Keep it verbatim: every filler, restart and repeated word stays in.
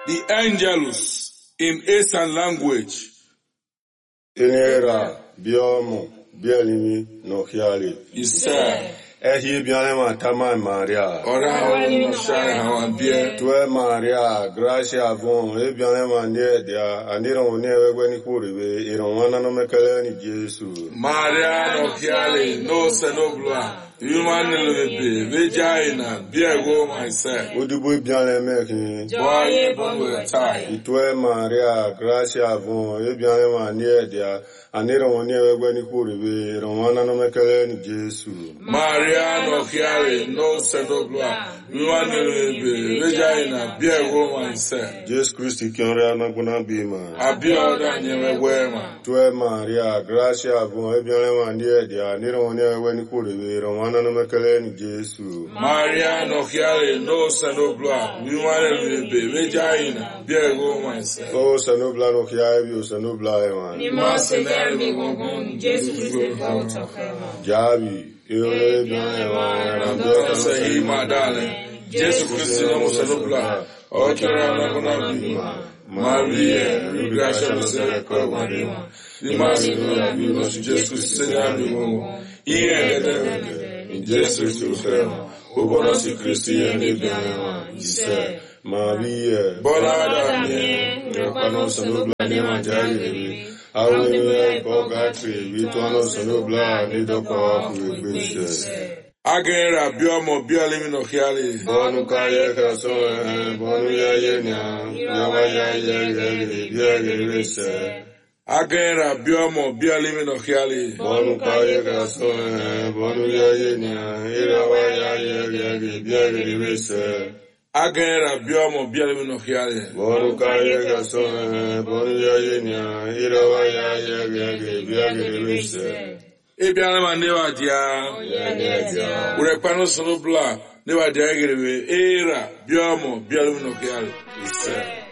the angelus in Eastern language. Enera biomo bielimi no hiali. Isa. Ehi bianema tama Maria. Ora wani no shine hawa bie. Tue Maria, gracia avon, e bianema nie dia, aniro ne wegweni kuribe, iron wana no mekele ni Jesu. Maria no hiali, no senobla. Human lebe, vagina, biego myself. Udubu bianema kin. Boye bonwe tai. Itue Maria, gracia avon, e bianema nie dia, aniro ne wegweni kuribe, iron wana no mekele ni Jesu. Maria no hiali, no senobla. Human lebe, vagina, biego myself. Jesus Christ kiore anaguna bima. Abioda nyewe wema. Tue Maria, gracia avon, e bianema nie dia, aniro ne wegweni kuribe, iron wana no mekele ni Jesu. Maria no hiale no sanobla, we want to be vagina, biego myself. Oh, sanobla no hiabi, o sanobla eman. Ni mase dermi gongon, Jesus Christ out of heaven. Jabi, eole bian eman, Ramdo say my darling, Jesus Christ no sanobla, o kera na kona bima. Maria, gracia no se recorda. Ni mase no bima, Jesus Christ se amigo. E é Jesus Christ, o bonosi Christian e bianema, disse, Maria, Bolada mie, repano sanobla ne manjari, awe pogatri, vituano sanobla ne doko kuibishe. Agera biomo bialimi no hiali. Bonu kaye kaso, bonu ya yenya, yawa ya ye ye ye ye Agera biomo bialimi no hiali. Bonu kaye kaso, bonu ya yenya, yawa ya ye ye ye Agera biomo bialimi no hiali. Bonu kaye kaso, bonu ya yenya, yawa ya ye ye E bialima newa dia. Urepano sonobla newa dia gerebe era biomo bialimi no hiali.